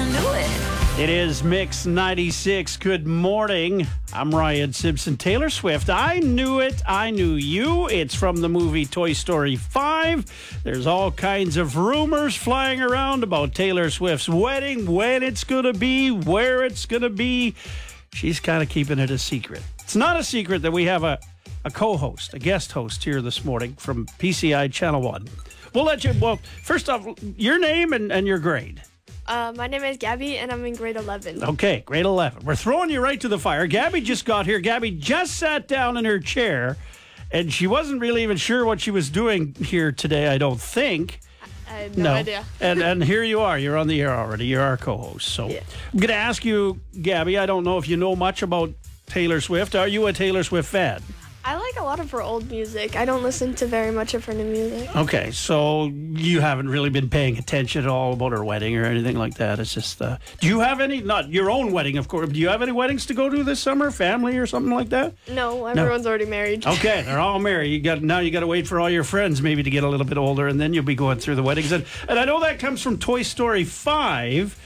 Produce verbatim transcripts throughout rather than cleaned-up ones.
I knew it. It is Mix ninety-six. Good morning. I'm Ryan Simpson. Taylor Swift. I knew it. I knew you. It's from the movie Toy Story five. There's all kinds of rumors flying around about Taylor Swift's wedding, when it's going to be, where it's going to be. She's kind of keeping it a secret. It's not a secret that we have a, a co-host, a guest host here this morning from P C I Channel one. We'll let you, well, first off, your name and, and your grade. Uh, my name is Gabby, and I'm in grade eleven. Okay, grade eleven. We're throwing you right to the fire. Gabby just got here. Gabby just sat down in her chair, and she wasn't really even sure what she was doing here today, I don't think. I had no, idea. and and here you are. You're on the air already. You're our co-host. So Yeah. I'm going to ask you, Gabby, I don't know if you know much about Taylor Swift. Are you a Taylor Swift fan? I like a lot of her old music. I don't listen to very much of her new music. Okay, so you haven't really been paying attention at all about her wedding or anything like that. It's just, uh, do you have any, not your own wedding, of course, but do you have any weddings to go to this summer, family or something like that? No, everyone's already married. Okay, they're all married. You got now you got to wait for all your friends maybe to get a little bit older, and then you'll be going through the weddings. And, and I know that comes from Toy Story five.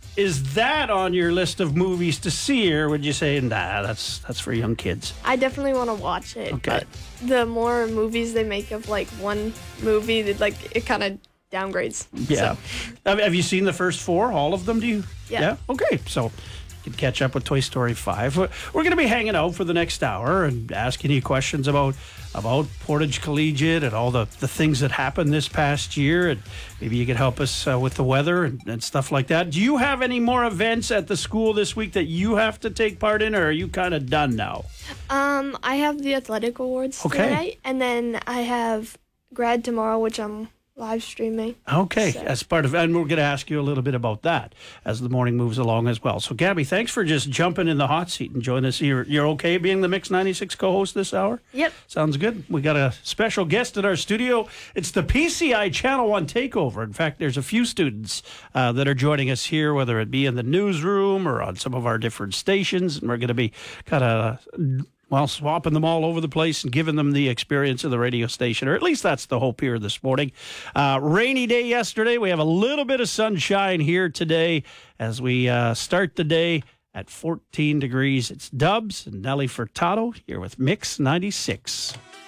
Is that on your list of movies to see, or would you say, nah, that's that's for young kids? I definitely want to watch it. Okay. But the more movies they make of like one movie, that like it kind of downgrades. Yeah. So, Have, have you seen the first four? All of them? Do you? Yeah. Yeah. Okay. So you can catch up with Toy Story five. We're, we're going to be hanging out for the next hour and asking you questions about about Portage Collegiate and all the, the things that happened this past year. And maybe you could help us uh, with the weather and, and stuff like that. Do you have any more events at the school this week that you have to take part in, or are you kind of done now? um, I have the athletic awards Okay. tonight, and then I have grad tomorrow, which I'm live streaming. Okay, So- as part of, and we're going to ask you a little bit about that as the morning moves along as well. So, Gabby, thanks for just jumping in the hot seat and joining us. You're, you're okay being the Mix ninety-six co-host this hour? Yep. Sounds good. We got a special guest in our studio. It's the P C I Channel one takeover. In fact, there's a few students uh, that are joining us here, whether it be in the newsroom or on some of our different stations, and we're going to be kind of well, swapping them all over the place and giving them the experience of the radio station, or at least that's the hope here this morning. Uh, rainy day yesterday. We have a little bit of sunshine here today as we uh, start the day at fourteen degrees. It's Dubs and Nelly Furtado here with Mix ninety-six.